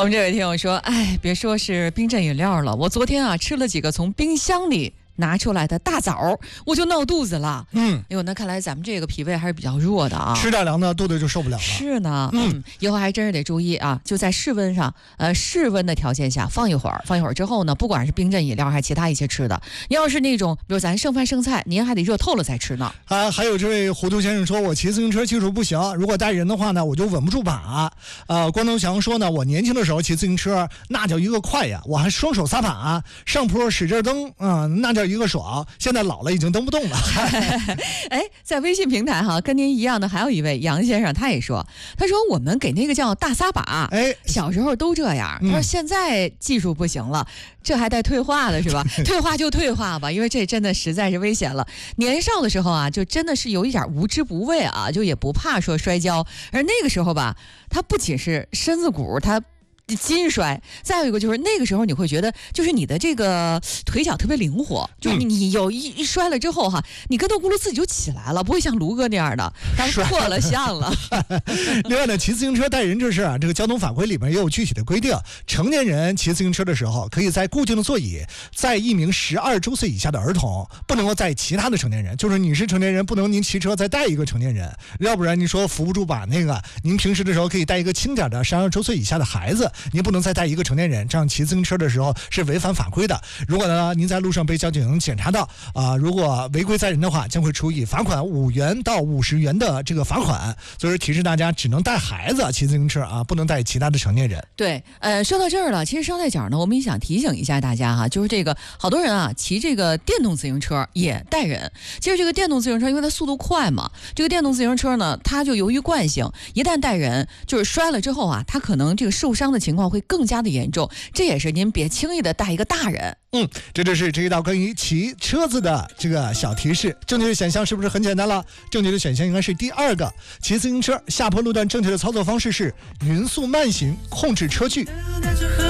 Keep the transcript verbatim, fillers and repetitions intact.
我们这位听友说，哎，别说是冰镇饮料了，我昨天啊吃了几个从冰箱里拿出来的大枣，我就闹肚子了。嗯，哎呦，那看来咱们这个脾胃还是比较弱的啊， 吃点凉的肚子就受不了了。 是呢， 嗯， 嗯以后还真是得注意啊，就在室温上，呃，室温的条件下放一会儿，放一会儿之后呢，不管是冰镇饮料还是其他一些吃的，你要是那种比如咱剩饭剩菜，您还得热透了再吃呢。 啊，还有这位糊涂先生说，我骑自行车技术不行，如果带人的话呢，我就稳不住把。呃，关东祥说呢，我年轻的时候骑自行车那叫一个快呀，我还双手撒把，上坡使劲蹬，啊、嗯，那叫一个爽。现在老了已经蹬不动了。 哎，在微信平台哈，跟您一样的还有一位杨先生，他也说，他说我们给那个叫大撒把，哎，小时候都这样，他说现在技术不行了，这还带退化的是吧？退化就退化吧，因为这真的实在是危险了。年少的时候啊，就真的是有一点无知不畏啊，就也不怕说摔跤，而那个时候吧，他不仅是身子骨，他筋衰，再有一个就是那个时候你会觉得，就是你的这个腿脚特别灵活，就是你你有一一摔了之后哈，你跟头咕噜自己就起来了，不会像卢哥那样的，当破了相了。 另外呢，骑自行车带人这事啊，这个交通法规里面也有具体的规定，成年人骑自行车的时候，可以在固定的座椅载一名十二周岁以下的儿童，不能够载其他的成年人，就是你是成年人，不能您骑车再带一个成年人，要不然你说扶不住把那个，您平时的时候可以带一个轻点的十二周岁以下的孩子。您不能再带一个成年人，这样骑自行车的时候是违反法规的。如果呢您在路上被交警检查到啊、呃，如果违规载人的话，将会处以罚款五元到五十元的这个罚款。所以说提示大家，只能带孩子骑自行车啊，不能带其他的成年人。 对，呃，说到这儿了，其实捎带脚呢，我们也想提醒一下大家哈，就是这个好多人啊骑这个电动自行车也带人。其实这个电动自行车因为它速度快嘛，这个电动自行车呢，它就由于惯性，一旦带人，就是摔了之后啊，它可能这个受伤的情况会更加的严重，这也是您别轻易的带一个大人。 嗯，这就是这一道关于骑车子的这个小提示。正确的选项是不是很简单了？正确的选项应该是第二个，骑自行车下坡路段正确的操作方式是匀速慢行，控制车距。